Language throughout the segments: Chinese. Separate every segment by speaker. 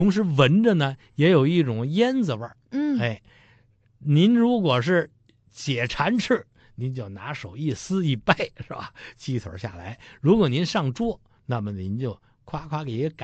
Speaker 1: 同时闻着呢也有一种烟子味儿。您如果是解馋吃，您就拿手一撕一掰，是吧？鸡腿下来。如果您上桌，那么您就夸夸给改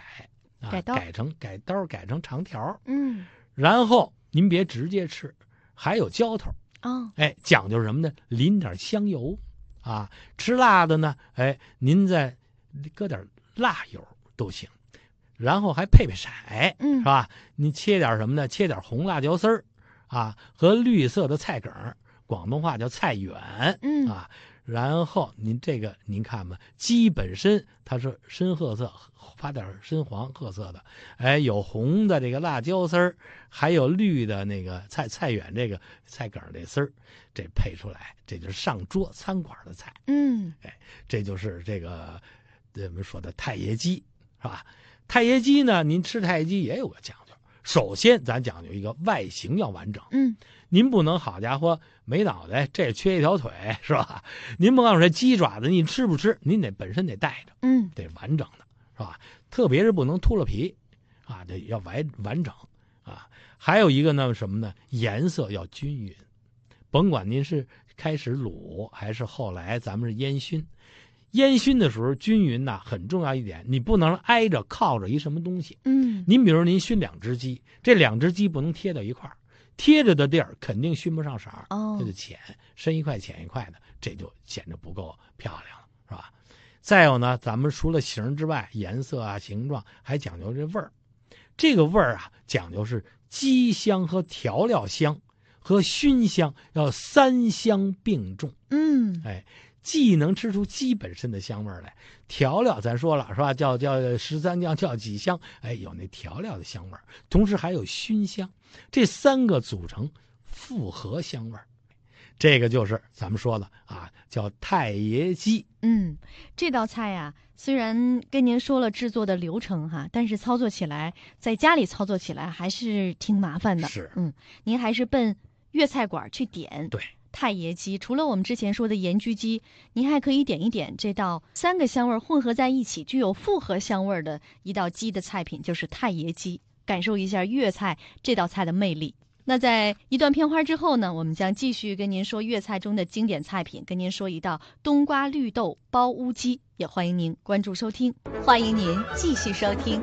Speaker 1: 成长条。然后您别直接吃，还有浇头。讲究什么呢？淋点香油啊，吃辣的呢，您再搁点辣油都行。然后还配色，是吧？您切点什么呢？切点红辣椒丝儿啊，和绿色的菜梗，广东话叫菜远啊。然后您看吧，鸡本身它是深褐色，发点深黄褐色的，有红的这个辣椒丝儿，还有绿的那个菜远这个菜梗这丝儿，这配出来，这就是上桌餐馆的菜。这就是这个我们说的太爷鸡，是吧？太爷鸡呢，您吃太爷鸡也有个讲究。首先咱讲究一个外形要完整。您不能好家伙没脑袋，这缺一条腿，是吧？您甭告诉我这鸡爪子你吃不吃，您本身得带着，得完整的，是吧？特别是不能秃了皮啊，得要完整啊。还有一个呢什么呢？颜色要均匀，甭管您是开始卤还是后来咱们是烟熏。烟熏的时候均匀呐，很重要一点，你不能挨着靠着一什么东西。您比如您熏2只鸡，这2只鸡不能贴到一块儿，贴着的地儿肯定熏不上色儿，它就浅，深一块浅一块的，这就显得不够漂亮了，是吧？再有呢，咱们除了形之外，颜色啊、形状还讲究这味儿。这个味儿啊，讲究是鸡香和调料香和熏香要3香并重。既能吃出鸡本身的香味来，调料咱说了是吧？叫13酱，叫几香，有那调料的香味，同时还有熏香，这3个组成复合香味。这个就是咱们说的啊，叫太爷鸡。
Speaker 2: 这道菜呀，虽然跟您说了制作的流程哈，但是操作起来，在家里操作起来还是挺麻烦的。
Speaker 1: 是，
Speaker 2: 您还是奔粤菜馆去点。
Speaker 1: 对。
Speaker 2: 太爷鸡除了我们之前说的盐焗鸡，您还可以点一点这道3个香味混合在一起具有复合香味的一道鸡的菜品，就是太爷鸡，感受一下粤菜这道菜的魅力。那在一段片花之后呢，我们将继续跟您说粤菜中的经典菜品，跟您说一道冬瓜绿豆包乌鸡，也欢迎您关注收听。欢迎您继续收听。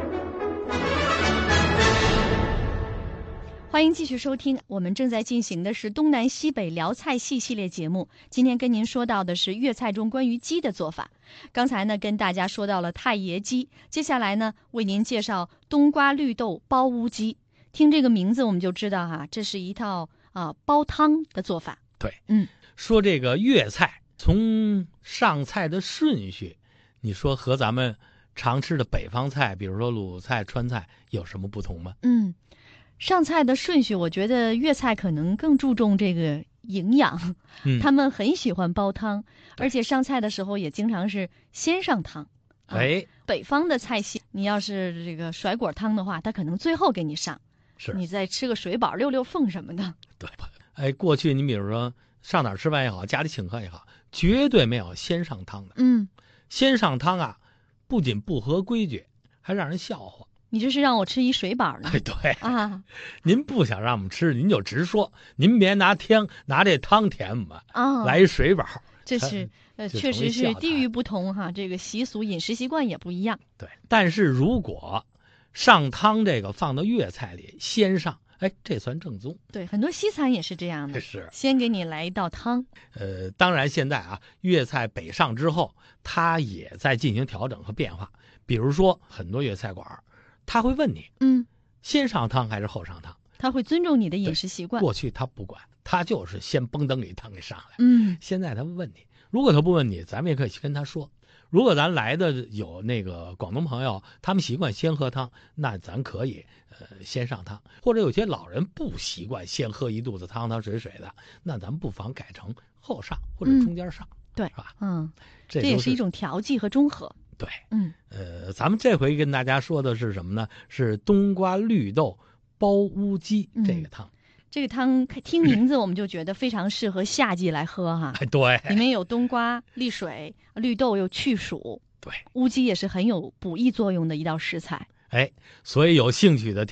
Speaker 2: 欢迎继续收听，我们正在进行的是东南西北辽菜系系列节目。今天跟您说到的是粤菜中关于鸡的做法。刚才呢跟大家说到了太爷鸡，接下来呢为您介绍冬瓜绿豆包乌鸡。听这个名字我们就知道哈，这是一套煲汤的做法。
Speaker 1: 对，说这个粤菜从上菜的顺序，你说和咱们常吃的北方菜，比如说鲁菜、川菜有什么不同吗？
Speaker 2: 上菜的顺序，我觉得粤菜可能更注重这个营养，他们很喜欢煲汤，而且上菜的时候也经常是先上汤。北方的菜系，你要是这个甩果汤的话，他可能最后给你上，
Speaker 1: 是
Speaker 2: 你再吃个水饱、溜溜缝什么的。
Speaker 1: 对，过去你比如说上哪儿吃饭也好，家里请客也好，绝对没有先上汤的。先上汤啊，不仅不合规矩，还让人笑话。
Speaker 2: 你这是让我吃一水饱呢？
Speaker 1: 对
Speaker 2: 啊，
Speaker 1: 您不想让我们吃，您就直说，您别拿这汤填我们来一水饱。
Speaker 2: 这是确实是地域不同哈，这个习俗饮食习惯也不一样。
Speaker 1: 对，但是如果上汤这个放到粤菜里先上，这算正宗。
Speaker 2: 对，很多西餐也是这样的，
Speaker 1: 是
Speaker 2: 先给你来一道汤。
Speaker 1: 当然现在啊，粤菜北上之后，它也在进行调整和变化。比如说很多粤菜馆他会问你，先上汤还是后上汤？他
Speaker 2: 会尊重你的饮食习惯。
Speaker 1: 过去他不管，他就是先嘣灯给汤给上来。现在他问你，如果他不问你，咱们也可以跟他说。如果咱来的有那个广东朋友，他们习惯先喝汤，那咱可以先上汤。或者有些老人不习惯先喝一肚子汤汤水水的，那咱们不妨改成后上或者中间上，
Speaker 2: 对，
Speaker 1: 是吧？
Speaker 2: 这也是一种调剂和中和。
Speaker 1: 对，咱们这回跟大家说的是什么呢？是冬瓜绿豆包乌鸡这个汤。
Speaker 2: 这个汤听名字我们就觉得非常适合夏季来喝哈。
Speaker 1: 对，
Speaker 2: 里面有冬瓜沥水，绿豆又去暑。
Speaker 1: 对，
Speaker 2: 乌鸡也是很有补益作用的一道食材。
Speaker 1: 所以有兴趣的